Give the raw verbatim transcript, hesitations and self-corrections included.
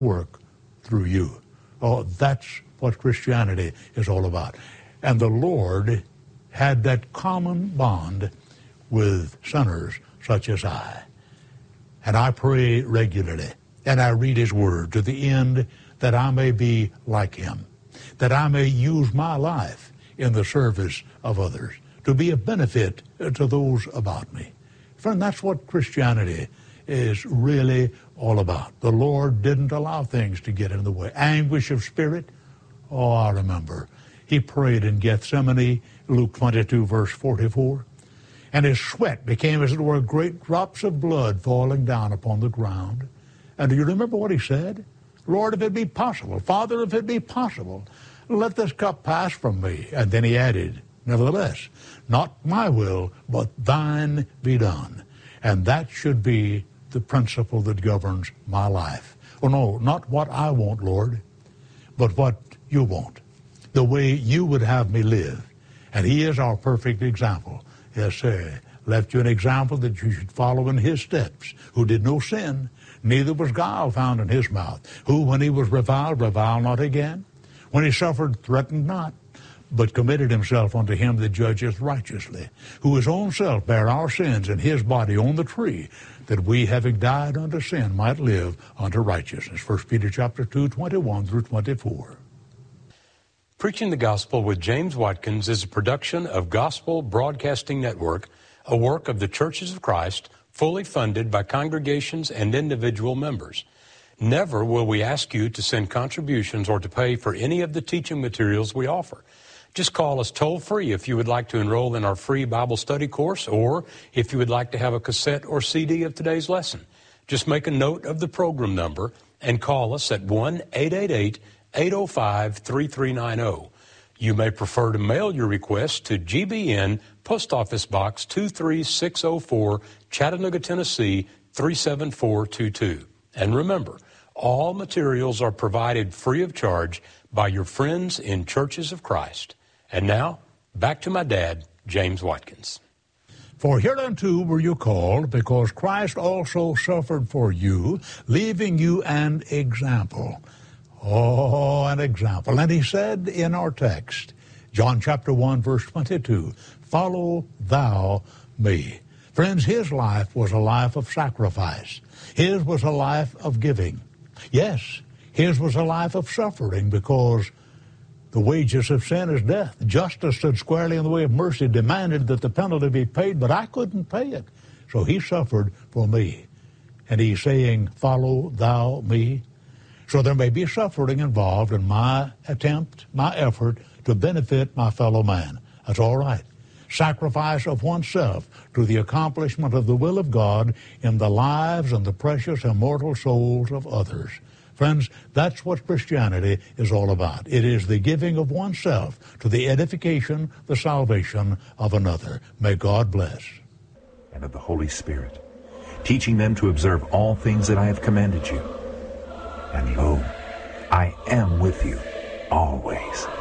work through you. Oh, that's what Christianity is all about. And the Lord had that common bond with sinners such as I. And I pray regularly, and I read His Word to the end that I may be like Him, that I may use my life in the service of others, to be a benefit to those about me. Friend, that's what Christianity is really all about. The Lord didn't allow things to get in the way. Anguish of spirit, oh, I remember. He prayed in Gethsemane, Luke twenty-two, verse forty-four, and his sweat became, as it were, great drops of blood falling down upon the ground. And do you remember what he said? Lord, if it be possible, Father, if it be possible, let this cup pass from me. And then he added, nevertheless, not my will, but thine be done. And that should be the principle that governs my life. Oh, no, not what I want, Lord, but what you want, the way you would have me live. And he is our perfect example. Yes, sir. Left you an example that you should follow in his steps, who did no sin, neither was guile found in his mouth, who, when he was reviled, reviled not again, when he suffered, threatened not, but committed himself unto him that judgeth righteously, who his own self bare our sins in his body on the tree, that we, having died unto sin, might live unto righteousness. First Peter chapter two, twenty-one through twenty-four. Preaching the Gospel with James Watkins is a production of Gospel Broadcasting Network, a work of the Churches of Christ, fully funded by congregations and individual members. Never will we ask you to send contributions or to pay for any of the teaching materials we offer. Just call us toll-free if you would like to enroll in our free Bible study course, or if you would like to have a cassette or C D of today's lesson. Just make a note of the program number and call us at one eight eight eight, eight oh five, three three nine oh. You may prefer to mail your request to G B N, Post Office Box two three six oh four, Chattanooga, Tennessee three seven four two two. And remember, all materials are provided free of charge by your friends in Churches of Christ. And now, back to my dad, James Watkins. For hereunto were you called, because Christ also suffered for you, leaving you an example. Oh, an example. And he said in our text, John chapter one, verse twenty-two, follow thou me. Friends, his life was a life of sacrifice. His was a life of giving. Yes, his was a life of suffering, because the wages of sin is death. Justice stood squarely in the way of mercy, demanded that the penalty be paid, but I couldn't pay it. So he suffered for me. And he's saying, follow thou me. So there may be suffering involved in my attempt, my effort to benefit my fellow man. That's all right. Sacrifice of oneself to the accomplishment of the will of God in the lives and the precious immortal souls of others. Friends, that's what Christianity is all about. It is the giving of oneself to the edification, the salvation of another. May God bless. And of the Holy Spirit, teaching them to observe all things that I have commanded you. And lo, I am with you always.